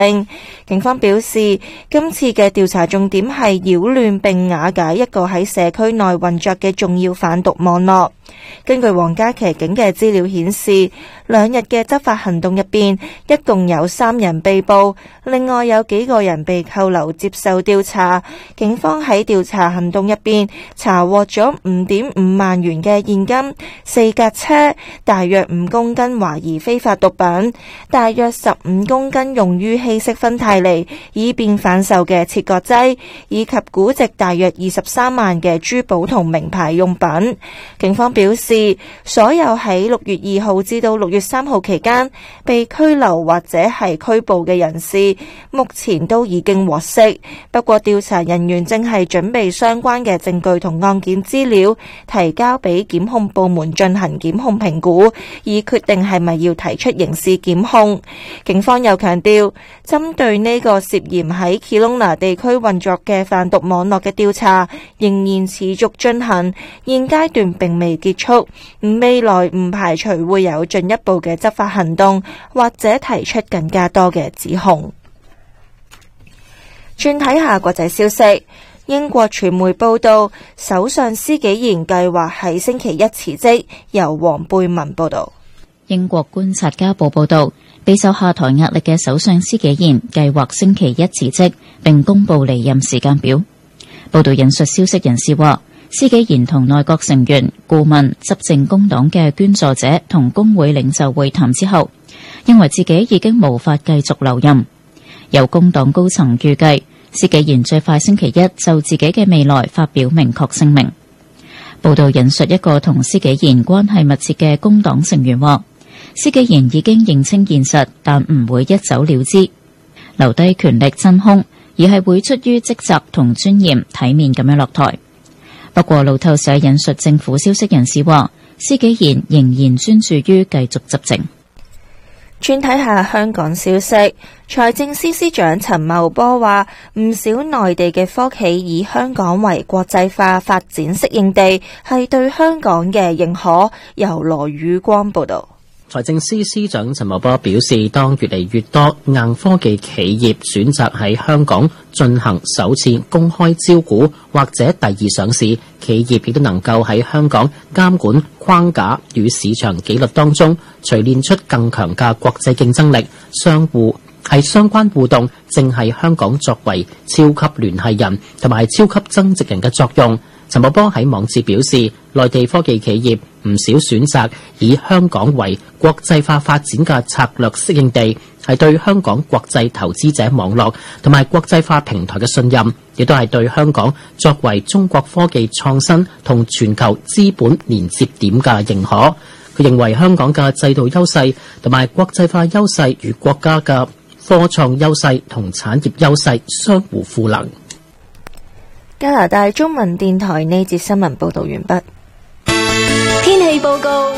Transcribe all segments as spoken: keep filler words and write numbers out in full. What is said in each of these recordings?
警方表示，今次嘅調查重點係擾亂並瓦解一個喺社區內運作嘅重要販毒網絡。根據皇家騎警嘅資料顯示，兩日嘅執法行動入邊，一共有三人被捕，另外有幾個人被扣留接受調查。警方喺調查行動入邊查獲咗五點五萬元嘅現金、四架車、大約五公斤懷疑非法毒品、大約十五公斤用於稀釋芬太尼以便販售嘅切割劑，以及估值大約二十三萬嘅珠寶同名牌用品。警方表示，所有喺六月二號至到六月三號期間被拘留或者係拘捕嘅人士，目前都已經獲釋。不過調查人員正係準備相關嘅證據同案件資料，提交俾檢控部門進行檢控評估，以決定係咪要提出刑事檢控。警方又強調，針對呢個涉嫌喺 Kelowna 地區運作嘅販毒網絡嘅調查仍然持續進行，現階段並未結束，未來唔排除會有進一步嘅執法行動，或者提出更加多嘅指控。轉睇下國際消息，英國傳媒報道，首相施紀賢計劃喺星期一辭職。由黃貝文報道。 英國觀察家報報道，備受下台壓力嘅首相施紀賢計劃星期一辭職，並公布離任時間表。報道引述消息人士話，施紀賢同內閣成員、顧問、執政工黨嘅捐助者同工會領袖會談之後，認為自己已經無法繼續留任。有工黨高層預計，施紀賢最快星期一就自己嘅未來發表明確聲明。報道引述一個同施紀賢關係密切嘅工黨成員話，施紀賢已經認清現實，但唔會一走了之，留低權力真空，而係會出於職責同尊嚴體面咁樣落台。不過路透社引述政府消息人士話，施紀賢仍然專注於繼續執政。 轉睇下香港消息，財政司司長陳茂波話，唔少內地嘅科企以香港為國際化發展適應地，係對香港嘅認可。由羅宇光報道。 財政司司長陳茂波表示，當越嚟越多硬科技企業選擇喺香港進行首次公開招股或者第二上市，企業亦都能夠喺香港監管框架與市場紀律當中錘煉出更強嘅國際競爭力，相互係相關互動，正係香港作為超級聯繫人同埋超級增值人嘅作用。陳茂波喺網誌表示，內地科技企業唔少選擇以香港為國際化發展嘅策略適應地，係對香港國際投資者網絡同埋國際化平台嘅信任，亦都係對香港作為中國科技創新同全球資本連接點嘅認可。佢認為香港嘅制度優勢同埋國際化優勢與國家嘅科創優勢同產業優勢相互賦能。 加拿大中文電台呢節新聞報道完畢。 天氣報告。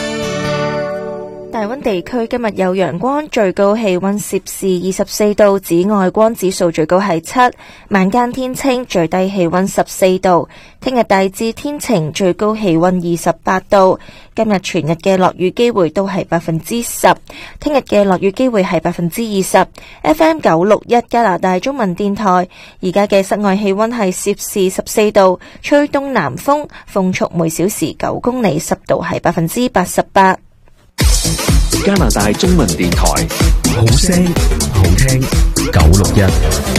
大溫地區今日有陽光，最高氣溫攝氏二十四度，紫外光指數最高係七。晚間天清，最低氣溫十四度。聽日大致天晴，最高氣溫二十八度。今日全日嘅落雨機會都係百分之十，聽日嘅落雨機會係百分之二十。F M 九六一加拿大中文電台，而家嘅室外氣溫係攝氏十四度，吹東南風，風速每小時九公里，濕度係百分之八十八。 加拿大中文電台，好聲好聽，九六一。